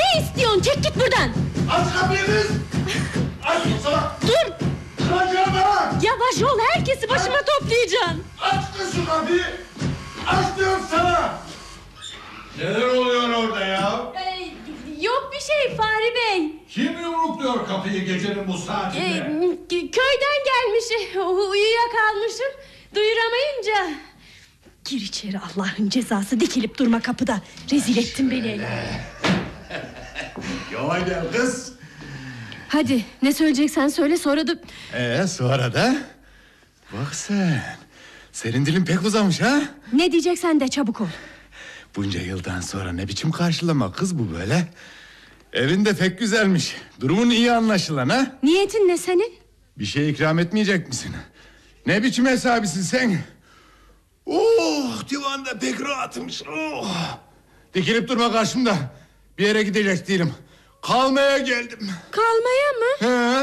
Ne istiyorsun? Çek git buradan. Aç kapıyı kız. Aç sana. Dur. Kıracağım ha. Yavaş ol, herkesi başıma toplayacaksın. Aç kız şu kapıyı. Aç diyorum sana. Neler oluyor orada ya? Yok bir şey Fahri Bey. Kim yumrukluyor kapıyı gecenin bu saatinde? Köyden gelmiş. Uyuyakalmışım. Duyuramayınca. Gir içeri, Allah'ın cezası, dikilip durma kapıda. Rezil ettin beni. Yola gel kız. Hadi ne söyleyeceksen söyle, sonra da... Sonra da? Bak sen. Senin dilin pek uzamış ha? Ne diyeceksen de çabuk ol. Bunca yıldan sonra ne biçim karşılama kız bu böyle? Evin de pek güzelmiş. Durumun iyi anlaşılan ha? Niyetin ne senin? Bir şey ikram etmeyecek misin? Ne biçim hesabısın sen? Oh, divanda pek rahatmış. Oh. Dikilip durma karşımda. Bir yere gidecek değilim. Kalmaya geldim. Kalmaya mı?